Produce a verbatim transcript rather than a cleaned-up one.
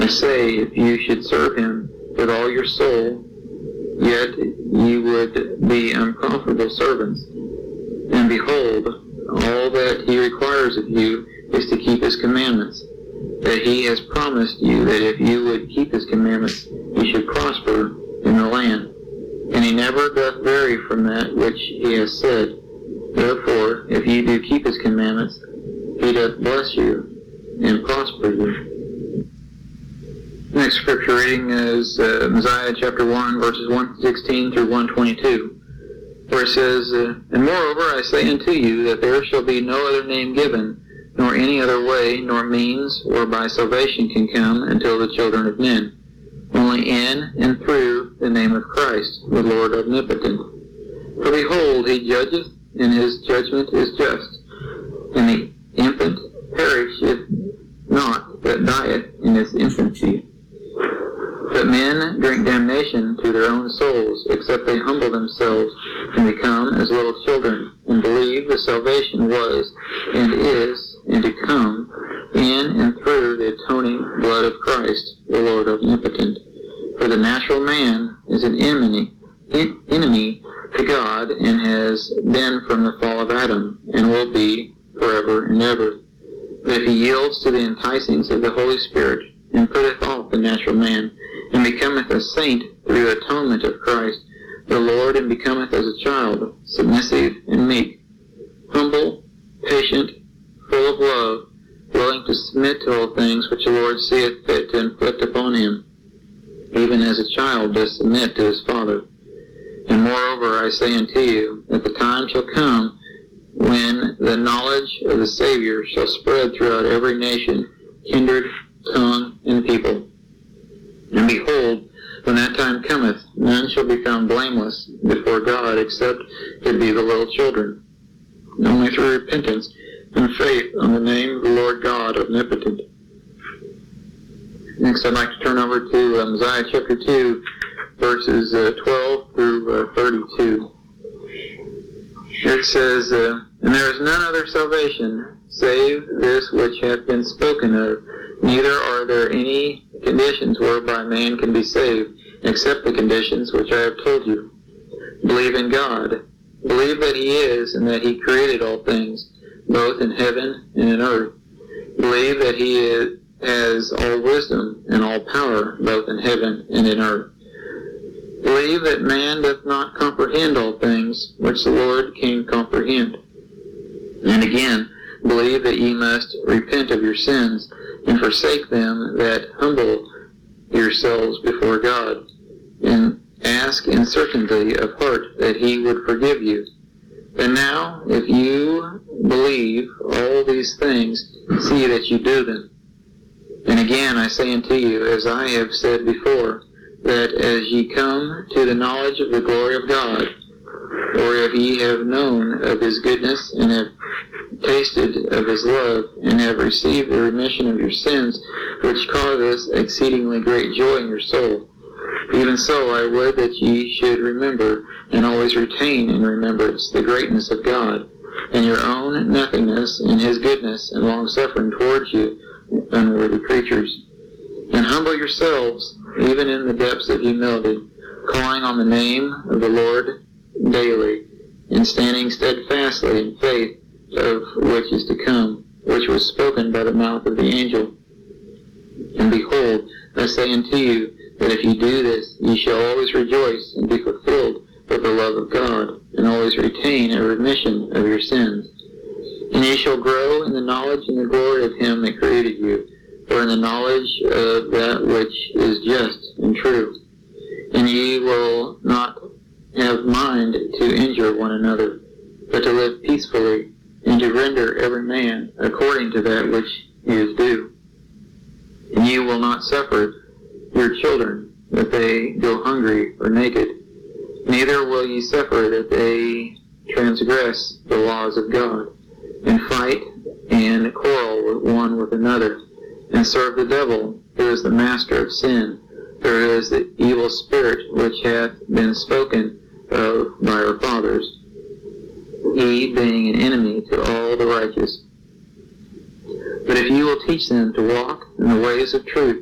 I say, if you should serve him with all your soul, yet you would be unprofitable servants. And behold, all that he requires of you is to keep his commandments, that he has promised you that if you would keep his commandments, you should prosper in the land. And he never doth vary from that which he has said. Therefore, if you do keep his commandments, he doth bless you and prosper you. Next scripture reading is uh, Mosiah chapter one, verses one sixteen through one twenty-two, where it says, uh, And moreover I say unto you, that there shall be no other name given, nor any other way, nor means, whereby salvation can come until the children of men, only in and through the name of Christ, the Lord omnipotent. For behold, he judgeth, and his judgment is just, and the infant perisheth not, that dieth in its infancy. But men drink damnation to their own souls, except they humble themselves and become as little children, and believe the salvation was, and is, and to come, in and through the atoning blood of Christ, the Lord omnipotent. For the natural man is an enemy, en- enemy to God, and has been from the fall of Adam, and will be forever and ever. But if he yields to the enticings of the Holy Spirit, and putteth off the natural man, and becometh a saint through the atonement of Christ, the Lord, and becometh as a child, submissive and meek, humble, patient, full of love, willing to submit to all things which the Lord seeth fit to inflict upon him, even as a child does submit to his father. And moreover I say unto you, that the time shall come when the knowledge of the Savior shall spread throughout every nation, kindred, tongue, and people. And behold, when that time cometh, none shall be found blameless before God, except it be the little children, only through repentance and faith on the name of the Lord God omnipotent. Next, I'd like to turn over to uh, Mosiah chapter two, verses uh, twelve through uh, thirty-two. It says, uh, And there is none other salvation, save this which hath been spoken of, neither are there any conditions whereby man can be saved, except the conditions which I have told you. Believe in God. Believe that he is, and that he created all things, both in heaven and in earth. Believe that he is, has all wisdom and all power, both in heaven and in earth. Believe that man doth not comprehend all things, which the Lord can comprehend. And again, believe that ye must repent of your sins, and forsake them that humble yourselves before God, and ask in certainty of heart that he would forgive you. And now, if you believe all these things, see that you do them. And again I say unto you, as I have said before, that as ye come to the knowledge of the glory of God, or if ye have known of his goodness, and have tasted of his love, and have received the remission of your sins, which causeth exceedingly great joy in your soul, even so I would that ye should remember, and always retain in remembrance, the greatness of God, and your own nothingness, and his goodness and long-suffering towards you, unworthy creatures. And humble yourselves, even in the depths of humility, calling on the name of the Lord daily, and standing steadfastly in faith of which is to come, which was spoken by the mouth of the angel. And behold, I say unto you, that if ye do this, ye shall always rejoice and be fulfilled with the love of God, and always retain a remission of your sins. And ye shall grow in the knowledge and the glory of him that created you, or in the knowledge of that which is just and true. And ye will not have mind to injure one another, but to live peacefully, and to render every man according to that which he is due. And ye will not suffer your children that they go hungry or naked, neither will ye suffer that they transgress the laws of God, and fight and quarrel one with another, and serve the devil, who is the master of sin, who is the evil spirit which hath been spoken of by our fathers, he being an enemy to all the righteous. But if you will teach them to walk in the ways of truth,